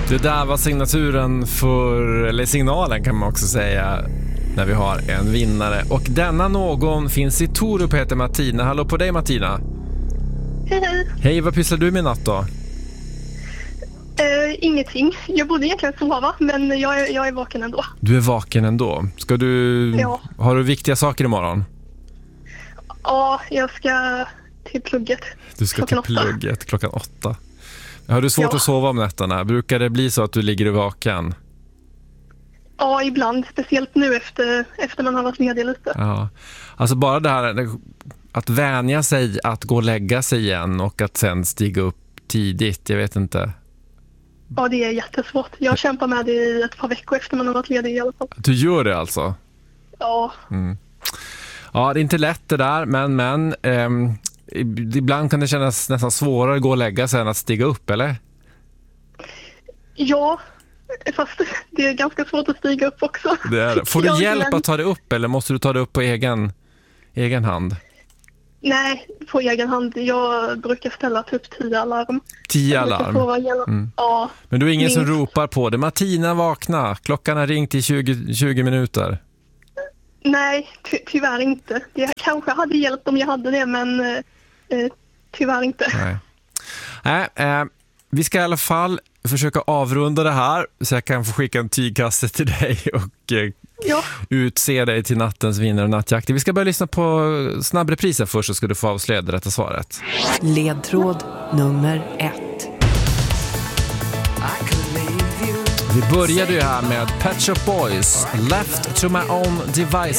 Det där var signaturen eller signalen kan man också säga, när vi har en vinnare. Och denna någon finns i Torup, heter Martina. Hallå på dig, Martina. Hej. Hej, vad pysslar du med natt då? Ingenting. Jag borde egentligen sova, men jag är vaken ändå. Du är vaken ändå. Ska du... Ja. Har du viktiga saker imorgon? Ja, jag ska till plugget. Du ska till plugget klockan 8. Har du svårt att sova om nätterna? Brukar det bli så att du ligger vaken? Ja, ibland. Speciellt nu efter man har varit ledig lite. Ja. Alltså bara det här att vänja sig att gå och lägga sig igen och att sen stiga upp tidigt, jag vet inte. Ja, det är jättesvårt. Jag kämpar med det i ett par veckor efter man har varit ledig i alla fall. Du gör det alltså? Ja. Mm. Ja, det är inte lätt det där, men ibland kan det kännas nästan svårare att gå och lägga sig än att stiga upp, eller? Ja, fast det är ganska svårt att stiga upp också. Det är det. Får du hjälp att ta det upp eller måste du ta det upp på egen hand? Nej, på egen hand. Jag brukar ställa typ 10 alarm. 10 alarm? Ja. Men du är ingen som ropar på det. Martina, vakna. Klockan har ringt i 20 minuter. Nej, tyvärr inte. Det kanske hade hjälpt om jag hade det, men tyvärr inte. Nej, vi ska i alla fall försöka avrunda det här så jag kan få skicka en tygkasse till dig och utse dig till nattens vinnare och nattjakt. Vi ska börja lyssna på snabbreprisen först, så ska du få avslöja det rätta svaret. Ledtråd nummer 1. Vi började ju här med Pet Shop Boys, Left to My Own Devices.